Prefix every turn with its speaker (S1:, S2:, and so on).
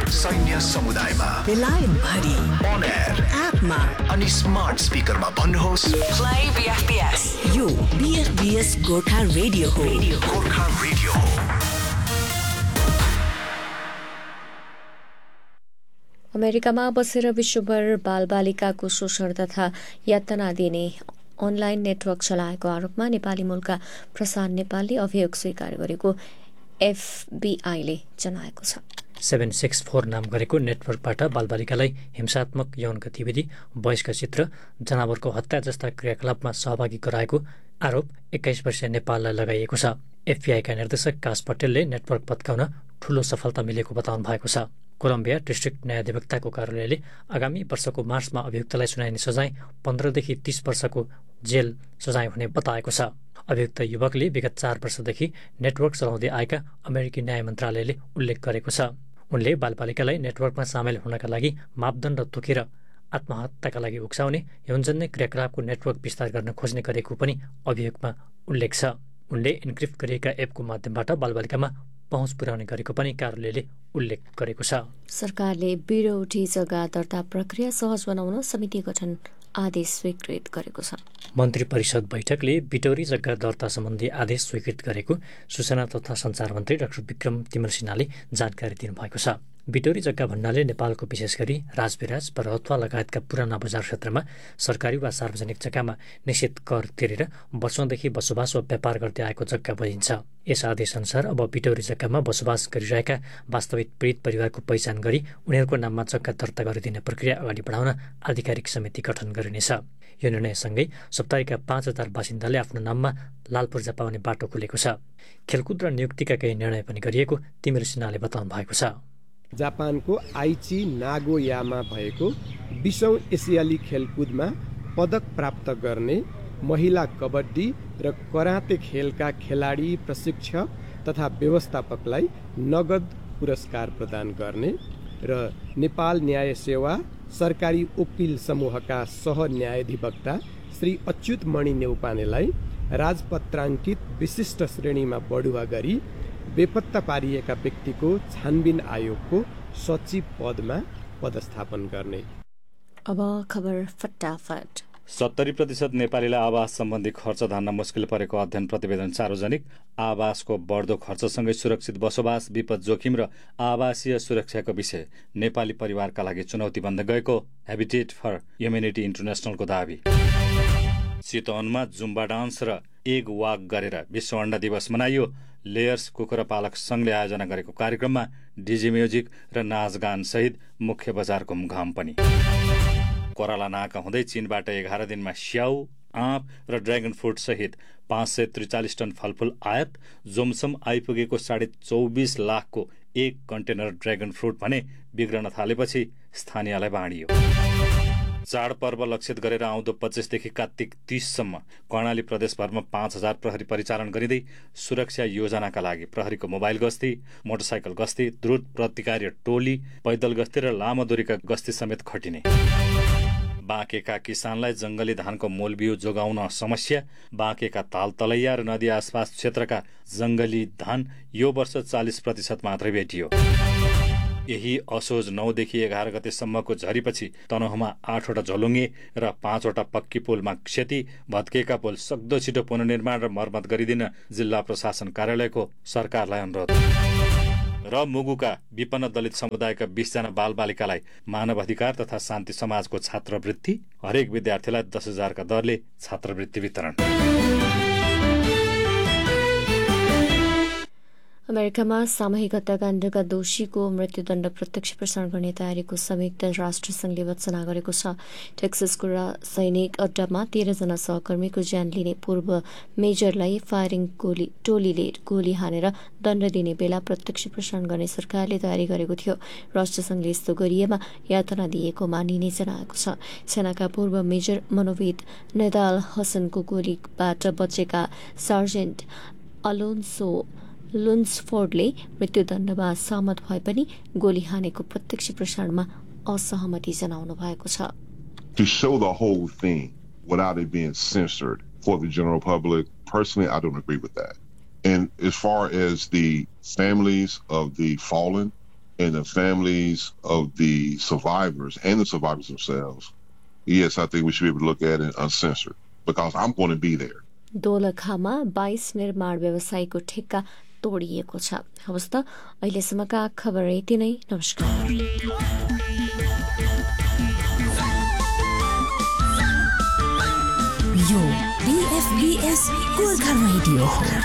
S1: सैन्य समुदायमा
S2: बेलायत भरि
S1: अन एयर
S2: एपमा
S1: अनि स्मार्ट स्पिकरमा भन्नुहोस्
S2: प्ले बीएफबीएस। यो बीएफबीएस गोर्खा रेडियो हो।
S1: गोर्खा रेडियो हो।
S3: अमेरिकामा बसेर विश्वभर बालबालिकाको शोषण तथा यातना दिने अनलाइन नेटवर्क चलाएको आरोपमा नेपाली मूलका प्रसाद नेपालले अभियोग स्वीकार गरेको एफबीआईले जनाएको छ।
S4: 764 नाम गरेको नेटवर्कबाट बालबालिकालाई हिंसात्मक यौन गतिविधि, वयस्क चित्र, जनावरको हत्या जस्ता क्रियाकलापमा सहभागी गराएको आरोप 21 वर्षीय नेपाललाई लगाइएको छ। एफबीआईका निर्देशक काश पटेलले नेटवर्क पत्काउन ठूलो सफलता मिलेको बताउनु भएको छ। कोलम्बिया डिस्ट्रिक्ट न्यायाधिवक्ताको कार्यालयले आगामी वर्षको मार्चमा अभियुक्तलाई सुनाइने सजाय 15 देखि 30 वर्षको जेल सजाय हुने बताएको छ। अभियुक्त युवकले विगत 4 वर्षदेखि नेटवर्क चलाउँदै आएका अमेरिकी न्याय मन्त्रालयले उल्लेख गरेको छ। उनले बालबालिकालाई नेटवर्कमा सामेल हुनका लागि मापदण्ड तोकेर आत्महत्याका लागि उक्साउने यौनजन्य क्रियाकलापको नेटवर्क विस्तार गर्न खोज्ने गरेको पनि अभियोगमा उल्लेख छ। उनले इन्क्रिप्ट गरिएका एपको माध्यमबाट बालबालिकामा पहुँच पुर्याउने गरेको पनि कार्यालयले उल्लेख गरेको छ।
S3: सरकारले बिरौटी जग्गा दर्ता प्रक्रिया सहज बनाउन समिति गठन आदेश स्वीकृत गरेको छ।
S4: मन्त्री परिषद बैठकले बिटौरी जग्गा दर्ता सम्बन्धी आदेश स्वीकृत गरेको सूचना तथा सञ्चार मन्त्री डाक्टर विक्रम तिमल सिन्हाले जानकारी दिनुभएको छ। बिटौरी जग्गा भन्नाले नेपालको विशेष गरी राजविराज परहत्वा लगायतका पुराना बजार क्षेत्रमा सरकारी वा सार्वजनिक जग्गामा निश्चित कर तिरेर वर्षौंदेखि बसोबास वा व्यापार गर्दै आएको जग्गा बुझिन्छ। यस आदेशअनुसार अब बिटौरी जग्गामा बसोबास गरिरहेका वास्तविक पीडित परिवारको पहिचान गरी उनीहरूको नाममा जग्गा दर्ता गरिदिने प्रक्रिया अगाडि बढाउन आधिकारिक समिति गठन गरिनेछ। यो निर्णयसँगै सप्ताहका 5000 बासिन्दाले आफ्नो नाममा लाल पूर्जा पाउने बाटो खुलेको छ। खेलकुद र नियुक्तिका केही निर्णय पनि गरिएको तिमिर सिन्हाले बताउनु भएको छ।
S5: जापानको आइची नागोयामा भएको 20औं एसियाली खेलकुदमा पदक प्राप्त गर्ने महिला कबड्डी र कराते खेलका खेलाडी, प्रशिक्षक तथा व्यवस्थापकलाई नगद पुरस्कार प्रदान गर्ने र नेपाल न्याय सेवा सरकारी वकिल समूहका सह न्यायाधिवक्ता श्री अच्युत मणि नेउपानेलाई राजपत्राङ्कित विशिष्ट श्रेणीमा बढुवा गरी बेपत्ता पारिएका व्यक्तिको छानबिन आयोगको सचिव पदमा पदस्थापन गर्ने।
S3: अब खबर फटाफट।
S6: 70% नेपालीलाई आवास सम्बन्धी खर्च धान्न मुस्किल परेको अध्ययन प्रतिवेदन सार्वजनिक। आवासको बढ्दो खर्चसँगै सुरक्षित बसोबास, विपद जोखिम र आवासीय सुरक्षाको विषय नेपाली परिवारका लागि चुनौती बन्दै गएको हेबिटेट फर ह्युमेनिटी इन्टरनेसनलको दावी। चितवनमा जुम्बा डान्स र एग वाक गरेर विश्व अण्डा दिवस मनाइयो। लेयर्स कुखुरा पालक संघले आयोजना गरेको कार्यक्रममा डिजी म्युजिक र नाचगान सहित मुख्य बजार घुमघाम पनि। कोराला नाका हुँदै चीनबाट 11 दिनमा स्याउ, आँप र ड्र्यागन फ्रुट सहित 543 टन फलफूल आयात। जोमसम आइपुगेको 24.5 लाखको एक कन्टेनर ड्र्यागन फ्रुट भने बिग्रन थालेपछि स्थानीयलाई बाँडियो। चाडपर्व लक्षित गरेर आउँदो 25 देखि कार्तिक 30 सम्म कर्णाली प्रदेशभरमा 5000 प्रहरी परिचालन गरिँदै सुरक्षा योजनाका लागि प्रहरीको मोबाइल गस्ती, मोटरसाइकल गस्ती, द्रुत प्रतिकार्य टोली, पैदल गस्ती र लामो दूरीका गस्ती समेत खटिने। बाँकेका किसानलाई जंगली धानको मूलबिउ जोगाउन समस्या। बाँकेका ताल तलैया र नदी आसपास क्षेत्रका जंगली धान यो वर्ष 40% मात्रै भेटियो। यही असोज 9 देखि 11 गतेसम्मको झरीपछि तनहुँमा 8वटा झोलुङ्गे र 5वटा पक्की पुलमा क्षति। भत्केका पुल सक्दो छिटो पुनर्निर्माण र मर्मत गरिदिन जिल्ला प्रशासन कार्यालयको सरकारलाई अनुरोध। र मुगुका विपन्न दलित समुदायका 20 जना बालबालिकालाई मानव अधिकार तथा शान्ति समाजको छात्रवृत्ति। हरेक विद्यार्थीलाई 10,000 का दरले छात्रवृत्ति वितरण।
S3: अमेरिकामा सामूहिक हत्याकाण्डका दोषीको मृत्युदण्ड प्रत्यक्ष प्रसारण गर्ने तयारीको संयुक्त राष्ट्र संघले वत्सना गरेको छ। टेक्ससको सैनिक अड्डामा 13 जना सहकर्मीको ज्यान लिने पूर्व मेजरलाई फायरिङ टोलीले गोली हानेर दण्ड दिने बेला प्रत्यक्ष प्रसारण गर्ने सरकारले तयारी गरेको थियो। राष्ट्रसंघले यस्तो गरिएमा यातना दिएको मानिने जनाएको छ। सेनाका पूर्व मेजर मनोविद नेदाल हसनको गोलीबाट बचेका सार्जेन्ट अलोन्सो लुन्सफोर्डले मृत्युदण्डमा सहमत भए पनि गोली हानेको प्रत्यक्ष प्रसारणमा असहमति जनाउनु भएको छ।
S7: To show the whole thing without it being censored for the general public, personally, I don't agree with that. And as far as the families of the fallen, and the families of the survivors and the survivors themselves, yes, I think we should be able to look at it uncensored because I'm going to be there.
S3: दोलखामा 22 निर्माण व्यवसायीको ठेक्का तोडिएको छ। हवस् त अहिलेसम्मका खबर यति नै। नमस्कार।
S2: यो BFBS Gorkha radio हो।